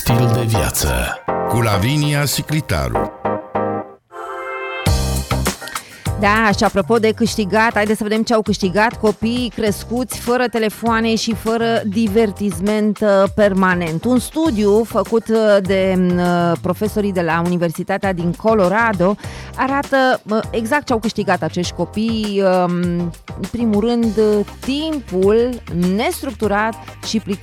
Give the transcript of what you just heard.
stil de viață cu Lavinia Siclitaru. Da, și apropo de câștigat, haideți să vedem ce au câștigat copiii crescuți fără telefoane și fără divertisment permanent. Un studiu făcut de profesorii de la Universitatea din Colorado arată exact ce au câștigat acești copii. În primul rând, timpul nestructurat și plictisitor